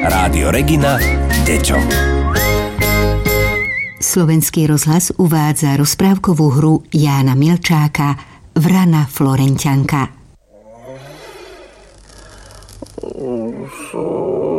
Rádio Regina deťom. Slovenský rozhlas uvádza rozprávkovú hru Jána Milčáka Vrana Florenťanka.